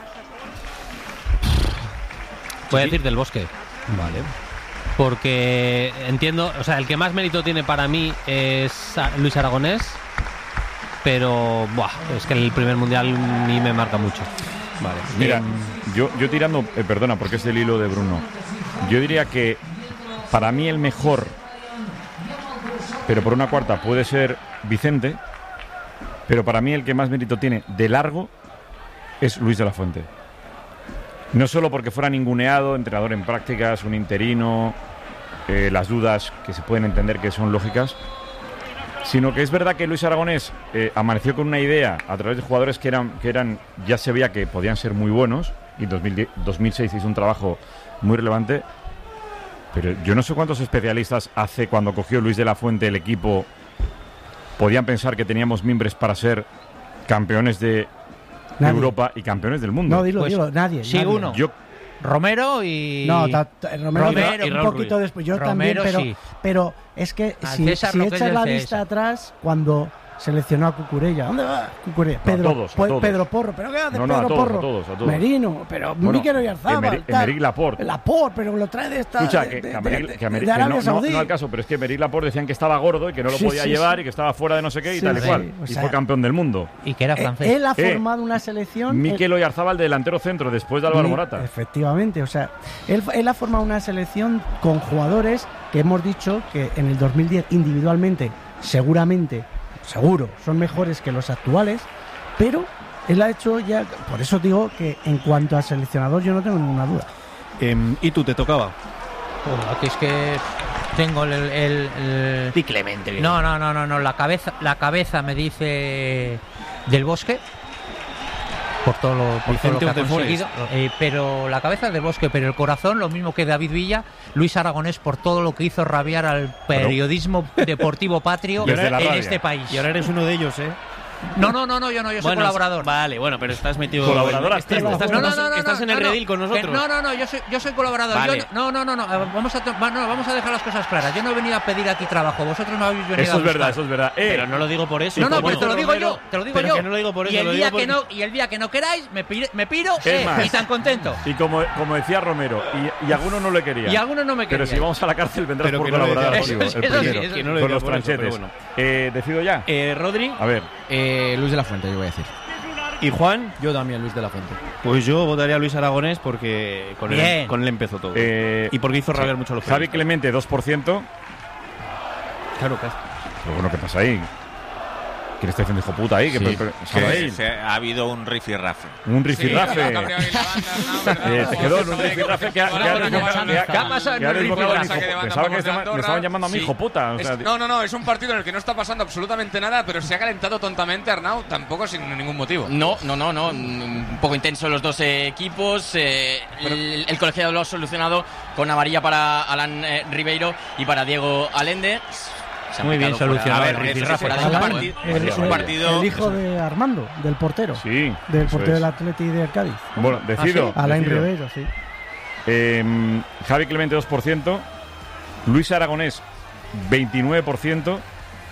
Voy a decir del Bosque. Vale. Porque entiendo, o sea, el que más mérito tiene para mí es a- Luis Aragonés, pero buah, es que el primer mundial ni me marca mucho. Vale. Mira, Em, yo, yo tirando, eh, perdona, porque es el hilo de Bruno. Yo diría que para mí el mejor, pero por una cuarta, puede ser Vicente, pero para mí el que más mérito tiene de largo es Luis de la Fuente. No solo porque fuera ninguneado, entrenador en prácticas, un interino, eh, las dudas que se pueden entender que son lógicas, sino que es verdad que Luis Aragonés eh, amaneció con una idea a través de jugadores que eran, que eran ya se veía que podían ser muy buenos, y en dos mil diez, dos mil seis hizo un trabajo muy relevante, pero yo no sé cuántos especialistas hace cuando cogió Luis de la Fuente el equipo podían pensar que teníamos mimbres para ser campeones de Nadie. Europa y campeones del mundo. No, dilo, Pues, dilo, nadie. sí, nadie. uno. Yo Romero y... No, ta- ta- Romero, Romero un y Raúl poquito Ruiz. después. Yo Romero, también, pero, sí. pero es que Al si, César si lo que es echas del la César. vista atrás, cuando seleccionó a Cucurella, ¿dónde va Cucurella? No, a Pedro, todos, a Pu- todos. Pedro Porro, ¿pero qué hace No, no, a Pedro todos, Porro? a todos, a todos. Merino, pero Bueno, Mikel Oyarzabal, Emerick- tal. Emerick Laporte. Laporte, pero lo trae de esta. Escucha, de, que, de- que a Emerick- de- que a Emerick- de que Arabia no, no, Saudí. no al caso, pero es que Emerick Laporte decían que estaba gordo y que no lo Sí, podía sí, llevar sí. y que estaba fuera de no sé qué y Sí, tal y sí, cual. o Y sea, fue campeón del mundo. Y que era Eh, francés. Él ha Eh, formado una selección. Mikel Oyarzabal, delantero centro, después de Álvaro Mi- Morata. Efectivamente, o sea, él, él ha formado una selección con jugadores que hemos dicho que en el dos mil diez individualmente, seguramente, seguro, son mejores que los actuales, pero él ha hecho ya, por eso digo que en cuanto a seleccionador yo no tengo ninguna duda. em, ¿Y tú te tocaba? Joder, aquí es que tengo el... el, el- Di Clemente. bien. No, no, no, no, no, la cabeza, la cabeza me dice del Bosque. por todo lo, por todo lo que ha Vicente conseguido. Eh, pero la cabeza de Bosque, pero el corazón, lo mismo que David Villa, Luis Aragonés por todo lo que hizo rabiar al periodismo deportivo patrio en este país. Y ahora eres uno de ellos, ¿eh? No, no, no, no, yo no, yo soy Bueno, colaborador. Vale, bueno, pero estás metido. Colaborador estás, activo. estás, No, no, estás, no, no, estás en el no, no, redil con nosotros. No, no, no, yo soy, yo soy colaborador. Vale. Yo no, no, no, no, no, vamos a, to- va- no, vamos a dejar las cosas claras. Yo no he venido a pedir aquí trabajo, vosotros me habéis venido Eso a es verdad, buscar. eso es verdad. Eh, Pero no lo digo por eso. No, no, como pero te lo dijo digo Romero, yo, te lo digo pero yo. que no lo digo por eso, y, el lo día digo que por- no, y el día que no queráis, me, piro, me piro Es eh, más. y tan contento. Y como, como decía Romero, y, y algunos no le querían. Y algunos no me Pero querían. si vamos a la cárcel vendrás Pero por que no le colaborar decía activo, eso, el eso sí, primero, eso que no le con decía los por eso, pero tranchetes. bueno. Eh, ¿Decido ya? Eh, Rodri A ver. Eh, Luis de la Fuente, yo voy a decir. y Juan. Yo también, Luis de la Fuente. Pues yo votaría a Luis Aragonés porque con Bien. él, con él empezó todo. Eh, y porque hizo rabiar sí. mucho a los Javi periodistas. Clemente, dos por ciento. Claro, claro. Pero bueno, ¿qué pasa ahí? ¿Quién está diciendo hijo puta ahí? ¿Qué Sí, pe- pe- que Sabael? se- ha habido un rifirrafe. Un rifirrafe. Sí, cabreado ahí la banda, ¿no? ¿Verdad? Eh, te quedó en un rifirrafe que ha- que ha- Ahora, que ha- ahora, que ha- ¿Qué ha pasado en que ha el desbloqueado rifirrafe? al Saque de hijo- banda Pensaba por que de me- me Andorra. estaban llamando a mi Sí. hijo puta. o sea, Es- no, no, no, es un partido en el que no está pasando absolutamente nada, pero se ha calentado tontamente Arnau, tampoco sin ningún motivo. No, no, no, no. Un poco intenso los dos eh, equipos. eh, el, el colegiado lo ha solucionado con amarilla para Alan eh, Ribeiro y para Diego Alende. Se han Muy bien picado fuera- solucionado A el ver, eso sí, rifirrafe. fuera de un Alan, parti- el, es un el- partido. el hijo de Armando, del portero. Sí. Del eso portero es. del Atleti del Cádiz. Bueno, decido. Alain decido. Ribeiro, sí. Eh, Javi Clemente, dos por ciento. Luis Aragonés, veintinueve por ciento.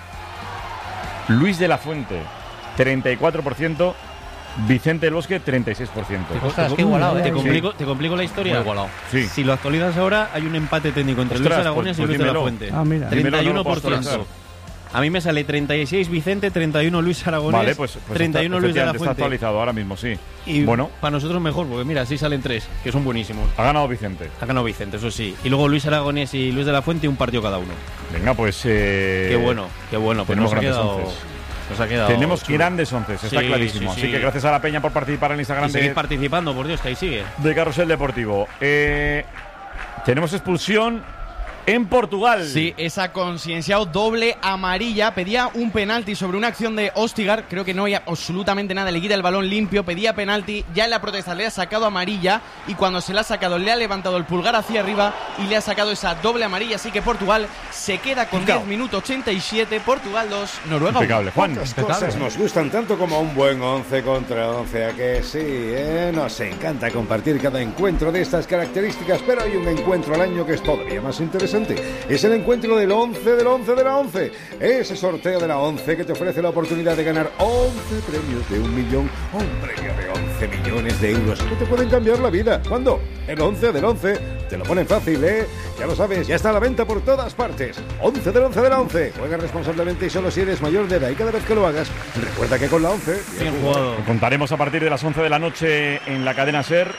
Luis de la Fuente, treinta y cuatro por ciento. Vicente del Bosque, treinta y seis por ciento. Ostras, qué igualado, ¿Te eh. complico, ¿Te complico la historia? Muy igualado. Sí. Si lo actualizas ahora, hay un empate técnico entre Ostras, Luis Aragonés pues- y pues Luis de la dímelo. Fuente. Ah, mira. Dímelo, no treinta y lo uno por puedo ciento. actualizar. A mí me sale treinta y seis Vicente, treinta y uno Luis Aragonés, Vale, pues, pues treinta y uno Luis de la efectivamente está Fuente. actualizado ahora mismo, sí. Y bueno, para nosotros mejor, porque mira, así salen tres, que son buenísimos. ha ganado Vicente. Ha ganado Vicente, eso sí. Y luego Luis Aragonés y Luis de la Fuente, un partido cada uno. Venga, pues. Eh, Qué bueno, qué bueno. Pues tenemos nos ha grandes quedado, onces. nos ha quedado Tenemos chulo. grandes once, está Sí, clarísimo. sí, Así sí. que gracias a la Peña por participar en el Instagram Y seguid de, participando, por Dios, que ahí sigue. de Carrusel Deportivo. Eh, tenemos expulsión en Portugal. Sí, esa concienciado doble amarilla. Pedía un penalti sobre una acción de Ostigar. Creo que no hay absolutamente nada. Le quita el balón limpio. Pedía penalti. Ya en la protesta le ha sacado amarilla. Y cuando se la ha sacado, le ha levantado el pulgar hacia arriba. Y le ha sacado esa doble amarilla. Así que Portugal se queda con Picao. diez minutos ochenta y siete. Portugal dos, Noruega uno. Impecable, Juan. Pocas Impecable. cosas nos gustan tanto como un buen once contra once. ¿A que sí? ¿eh? Nos encanta compartir cada encuentro de estas características, pero hay un encuentro al año que es todavía más interesante. Es el encuentro del once del once de la once. Ese sorteo de la once que te ofrece la oportunidad de ganar once premios de un millón o un premio de once millones de euros que te pueden cambiar la vida. ¿Cuándo? El once del once. Te lo ponen fácil, ¿eh? Ya lo sabes, ya está a la venta por todas partes. once del once de la once. Juega responsablemente y solo si eres mayor de edad. Y cada vez que lo hagas, recuerda que con la once... Bien jugado. Lo contaremos a partir de las once de la noche en la cadena SER.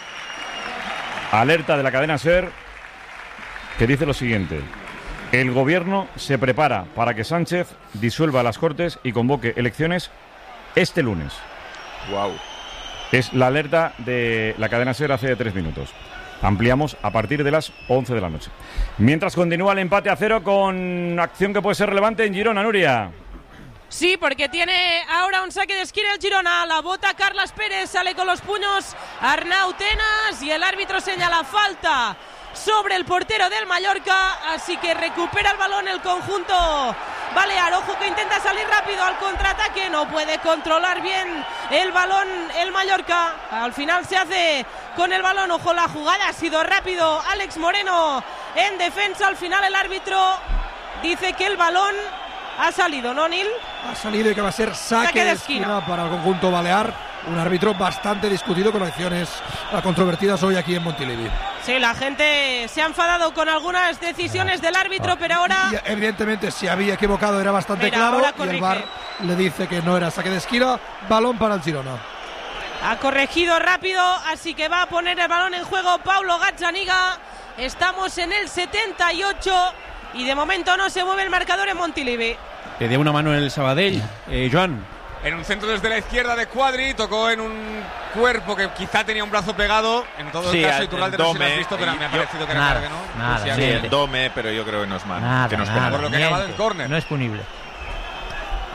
Alerta de la cadena SER que dice lo siguiente. El gobierno se prepara para que Sánchez disuelva las Cortes y convoque elecciones este lunes. Wow. Es la alerta de la cadena SER hace tres minutos. Ampliamos a partir de las once de la noche. Mientras continúa el empate a cero con acción que puede ser relevante en Girona, Nuria. Sí, porque tiene ahora un saque de esquina el Girona. La bota Carlas Pérez, sale con los puños Arnau Tenas y el árbitro señala falta sobre el portero del Mallorca, así que recupera el balón el conjunto Balear. Ojo que intenta salir rápido al contraataque, no puede controlar bien el balón el Mallorca. Al final se hace con el balón. Ojo, la jugada ha sido rápido. Alex Moreno en defensa. Al final el árbitro dice que el balón ha salido, ¿no, Nil? Ha salido y que va a ser saque, Saque de de esquina. esquina para el conjunto balear. Un árbitro bastante discutido con acciones controvertidas hoy aquí en Montilivi. Sí, la gente se ha enfadado con algunas decisiones del árbitro, pero ahora... Y evidentemente, si había equivocado era bastante Mira, claro. ahora Y el corrige. V A R le dice que no era saque de esquina. Balón para el Girona. Ha corregido rápido, así que va a poner el balón en juego Paulo Gazzaniga. Estamos en el setenta y ocho y de momento no se mueve el marcador en Montilivi. Le dio una mano en el Sabadell, eh, Joan. En un centro desde la izquierda de Cuadri, tocó en un cuerpo que quizá tenía un brazo pegado. En todo Sí, caso, el- Iturralde el no sé si lo dome, has visto, pero y me ha yo- parecido que era Nada, carga, ¿no? nada, Sí, Sí, sí, el dome, pero yo creo que no es mano. Nada, que no es nada. penal. por lo que ha acabado el Miente. córner. No es punible.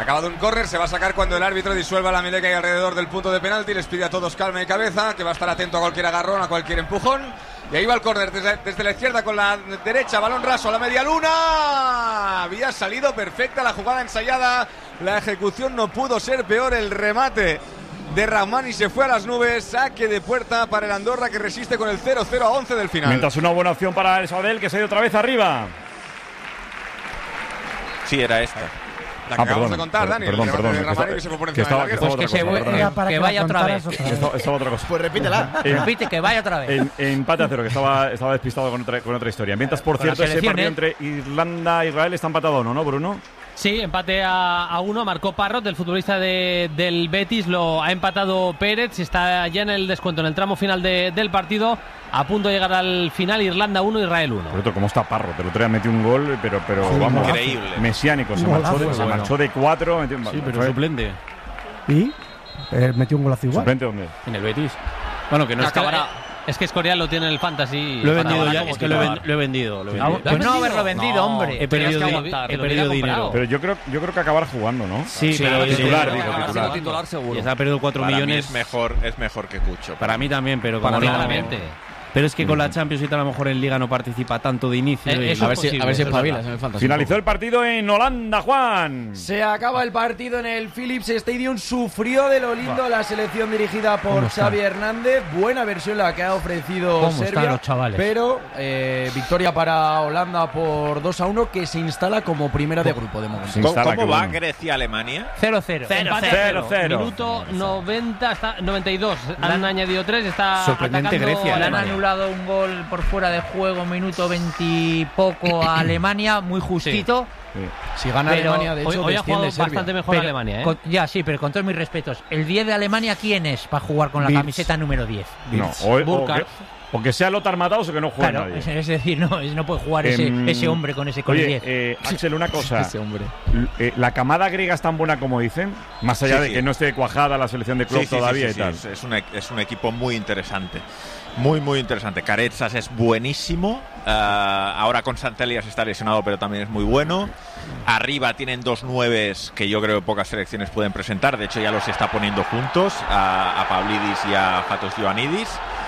Acabado un córner, se va a sacar cuando el árbitro disuelva la melea que hay alrededor del punto de penalti. Les pide a todos calma y cabeza, que va a estar atento a cualquier agarrón, a cualquier empujón. Y ahí va el córner desde, desde la izquierda con la derecha, balón raso a la media luna. Había salido perfecta la jugada ensayada, la ejecución no pudo ser peor, el remate de Rahmani se fue a las nubes. Saque de puerta para el Andorra, que resiste con el cero cero a once del final. Mientras una buena opción para el Sabadell, que se ha ido otra vez arriba. Sí, era esta. La que ah, acabamos perdón, de contar, Dani. Perdón, el perdón. de Que, Rahmani está, que se fue por que encima estaba, del que larguero. estaba Pues otra que cosa. se perdón, vue- perdón. que vaya para que otra la vez. contaras Esto, estaba otra cosa. Pues repítela. En- Repite, que vaya otra vez. En, empate a cero, que estaba, estaba despistado con otra, con otra historia. Mientras, por Con la cierto, ese selección, partido ¿eh? entre Irlanda e Israel está empatado, ¿no, ¿no, Bruno? Sí, empate a, a uno, marcó Parrot, del futbolista de, del Betis, lo ha empatado Pérez, está ya en el descuento, en el tramo final de, del partido, a punto de llegar al final, Irlanda uno, Israel uno. Por otro, ¿cómo está Parrot? El otro día metió un gol, pero, pero Sí, vamos, increíble. mesiánico, se Un marchó, de, golazo, se bueno. marchó de cuatro. Metió, Sí, pero fue- suplente. Y eh, metió un golazo igual. ¿Suplente dónde? En el Betis. Bueno, que no es que, Acabará. Es que Escorial lo tiene en el Fantasy. lo he para vendido acabar ya, como es que lo he, titular. ven- lo he vendido. Lo he Ah, vendido. pues no haberlo vendido, No, hombre. He perdido, Tenías que di- aguantar, he lo perdido tenía dinero. comprado. Pero yo creo, yo creo que acabar jugando, ¿no? Sí, Sí, pero sí, titular, sí, digo, sí, titular. sí, titular seguro. Ya se ha perdido cuatro Para mí millones. es mejor, es mejor que Cucho. Para mí también, pero Para como mí no- claramente. Pero es que con la Champions y tal, a lo mejor en Liga no participa tanto de inicio. Eh, y- eso A ver es si, a posible, ver si eso es espabilas verdad. en el fantasy. Finalizó el partido en Holanda, Juan. Se acaba el partido en el Philips Stadium. Sufrió de lo lindo la selección dirigida por ¿Cómo están? Xavi Hernández. Buena versión la que ha ofrecido ¿Cómo Serbia. están los chavales? Pero eh, victoria para Holanda por dos a uno, que se instala como primera de grupo de momento. Se ¿Cómo, instala, cómo qué va bueno. Grecia-Alemania? cero cero. Empate a cero, cero. Minuto noventa, está, noventa y dos. Han añadido tres, está Sorprendente atacando Grecia, Le han Alemania. anulado un gol por fuera de juego, minuto veintipoco a Alemania, muy justito. Si gana Pero Alemania, de Hoy, hecho, hoy ha jugado desciende Serbia. bastante mejor Pero Alemania, ¿eh? con- ya, sí, pero con todos mis respetos. ¿El diez de Alemania quién es para jugar con la Wirtz. camiseta número diez? No, o, o, Burkhardt. que, o que sea Lothar Matthaus o que no juegue Claro, nadie. es, es decir, no, es- no puede jugar ese, Em, ese hombre con ese con el Oye, diez. eh, Axel, una cosa. Ese hombre. L- eh, ¿La camada griega es tan buena como dicen? Más allá Sí, de sí. que no esté cuajada la selección de club Sí, sí, todavía sí, sí, y tal. sí, Es, un, e- es un equipo muy interesante. Muy, muy interesante. Caretsas es buenísimo. Ah, ahora con Santelias está lesionado, pero también es muy bueno. Arriba tienen dos nueves que yo creo que pocas selecciones pueden presentar. De hecho, ya los está poniendo juntos, a, a Pavlidis y a Fatos Ioannidis.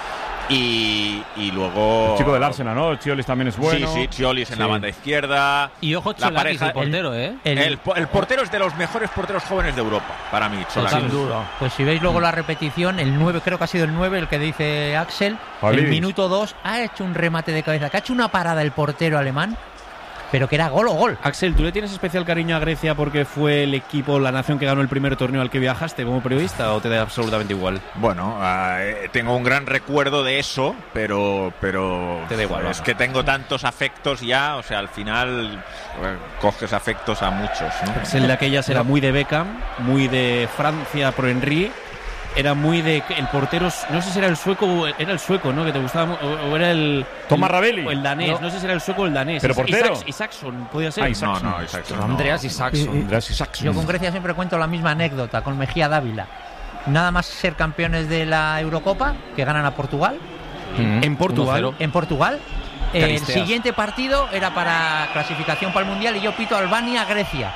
Y, y luego... El chico del Arsenal, ¿no? Chiolis también es bueno. Sí, sí, Chiolis en Sí. la banda izquierda. Y ojo, La Cholakis, pareja- el portero, ¿eh? El, po- el portero es de los mejores porteros jóvenes de Europa, para mí, Cholakis. Sin duda. Pues si veis luego la repetición, el nueve, creo que ha sido el nueve, el que dice Axel, Pavlidis. el minuto dos ha hecho un remate de cabeza, que ha hecho una parada el portero alemán, pero que era gol o gol. Axel, ¿tú le tienes especial cariño a Grecia porque fue el equipo, la nación que ganó el primer torneo al que viajaste como periodista, o te da absolutamente igual? Bueno, eh, tengo un gran recuerdo de eso, pero pero Te da igual, es vamos. que tengo tantos afectos ya, o sea, al final eh, coges afectos a muchos, ¿no? Axel de aquellas era muy de Beckham, muy de Francia por Henry. Era muy de el portero, no sé si era el sueco, o era el sueco, ¿no? Que te gustaba, mu- o, o era el Thomas el- Ravelli. o el danés, No. no. sé si era el sueco o el danés. Pero Is- portero. Isaacs- Isaacson, podía ser. Ah, Isaacson. No, no, Isaacson no. Andreas Isaacson. Andreas Isaacson. Yo con Grecia siempre cuento la misma anécdota, con Mejía Dávila. Nada más ser campeones de la Eurocopa, que ganan a Portugal, En Portugal. uno cero. en Portugal. El Caristeas. siguiente partido era para clasificación para el Mundial y yo pito Albania-Grecia.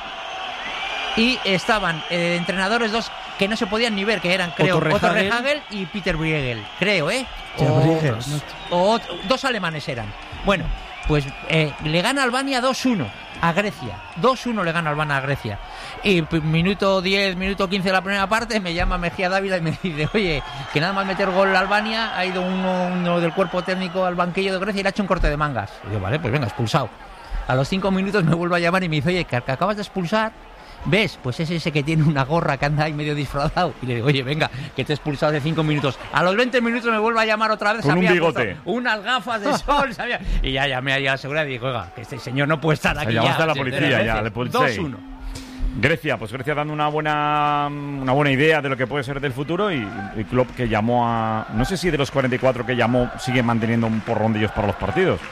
Y estaban eh, entrenadores dos que no se podían ni ver, que eran, creo, Otto Otto Rehhagel. Rehhagel y Peter Bruegel, creo, ¿eh? Peter O, Bruegel, o ot- dos alemanes eran. Bueno, pues eh, le gana Albania dos uno a Grecia. dos uno le gana Albania a Grecia. Y p- minuto diez, minuto quince de la primera parte me llama Mejía Dávila y me dice, oye, que nada más meter gol a Albania, ha ido uno, uno del cuerpo técnico al banquillo de Grecia y le ha hecho un corte de mangas. Y yo, vale, pues venga, expulsado. A los cinco minutos me vuelve a llamar y me dice, oye, que, que acabas de expulsar, ¿ves? Pues es ese que tiene una gorra que anda ahí medio disfrazado. Y le digo, oye, venga, que te he expulsado de cinco minutos. A los veinte minutos me vuelve a llamar otra vez. Con se un había bigote. puesto unas gafas de sol. se había- Y ya llamé ahí a la seguridad y dije, oiga, que este señor no puede estar aquí. llamaste ya, a la sí, policía, tres ya, veces. le policía. dos uno. Grecia, pues Grecia dando una buena una buena idea de lo que puede ser del futuro y, y Klopp que llamó a... No sé si de los cuarenta y cuatro que llamó sigue manteniendo un porrón de ellos para los partidos.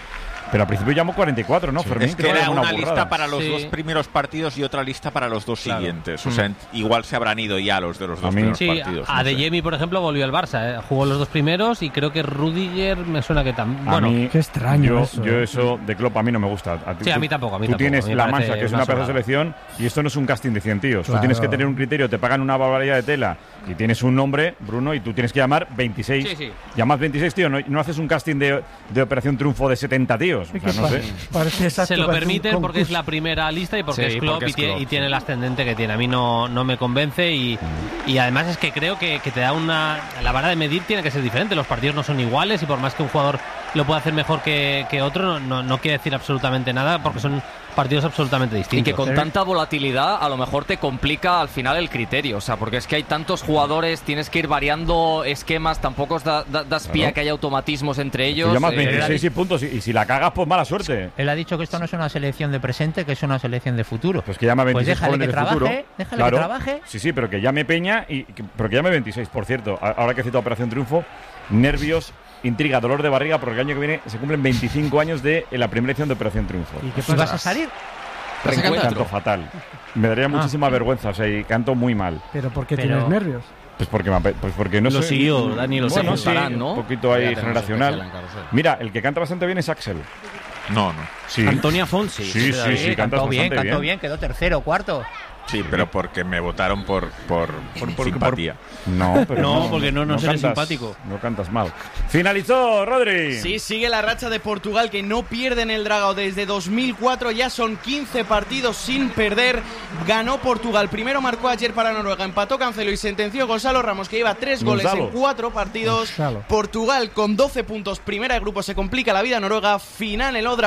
Pero al principio llamó cuarenta y cuatro, ¿no, Sí. Fermín? Es que Creo era llamó una burrada. lista para los Sí. dos primeros partidos y otra lista para los dos Claro. siguientes. O sea, igual se habrán ido ya los de los dos primeros Sí, partidos. a no sé. Adeyemi, por ejemplo, volvió al Barça. ¿eh? Jugó los dos primeros y creo que Rudiger me suena que también. A Bueno, mí, Qué extraño yo, eso, Yo ¿eh? eso de Klopp a mí no me gusta. ti- Sí, a tú- mí tampoco, a mí Tú tampoco. tienes A mí me La parece Mancha, que es una una pedazo de sobrada. selección, y esto no es un casting de cien tíos. Claro. Tú tienes que tener un criterio, te pagan una barbaridad de tela y tienes un nombre, Bruno, y tú tienes que llamar veintiséis. Sí, sí. Llamas veintiséis, tío, no, no haces un casting de, de Operación Triunfo de setenta tíos. O sea, no sé. Parece exacto, se lo parece un permiten porque es concurso. la primera lista y porque Sí, es Klopp porque es y, tiene, Klopp, y tiene sí. el ascendente que tiene. A mí no, no me convence y, y además es que creo que, que te da una... La vara de medir tiene que ser diferente. Los partidos no son iguales y por más que un jugador lo pueda hacer mejor que, que otro, no, no, no quiere decir absolutamente nada porque son partidos absolutamente Y distintos. que con tanta volatilidad a lo mejor te complica al final el criterio, o sea, porque es que hay tantos jugadores, tienes que ir variando esquemas, tampoco os da, da- das pie Claro. a que haya automatismos entre ellos. Tú llamas eh, veintiséis y puntos, y, y si la cagas, pues mala suerte. Él ha dicho que esto no es una selección de presente, que es una selección de futuro. Pues que llama Pues veintiséis déjale jóvenes que de trabaje, futuro. déjale Claro. que trabaje. Sí, sí, pero que llame Peña, y que- pero que llame veintiséis, por cierto. A- Ahora que he citado Operación Triunfo, nervios, intriga, dolor de barriga, porque el año que viene se cumplen veinticinco años de la primera edición de Operación Triunfo. ¿Y qué vas a salir? Canto fatal. Me daría muchísima vergüenza, o sea, y canto muy mal. Pero ¿por qué Pero- tienes nervios? Pues porque, me ape- pues porque no Lo sé. siguió, Dani, lo bueno, siguió. sí, un poquito ahí Ya tenemos generacional. especial en Carrusel. Mira, el que canta bastante bien es Axel. No, no. Sí. Antonia Fonsi. Sí, sí, sí, cantas cantó bien, bastante cantó bien. bien, quedó tercero, cuarto. Sí, pero porque me votaron por, por, simpatía. No, pero No, porque no nos eres cantas- simpático. No cantas mal. Finalizó, Rodri. Sí, sigue la racha de Portugal que no pierde en el Dragao desde dos mil cuatro, ya son quince partidos sin perder. Ganó Portugal, primero marcó ayer para Noruega, empató Cancelo y sentenció Gonzalo Ramos que lleva tres goles Gonzalo. en cuatro partidos. Gonzalo. Portugal con doce puntos, primera de grupo, se complica la vida. Noruega, final en el Odra.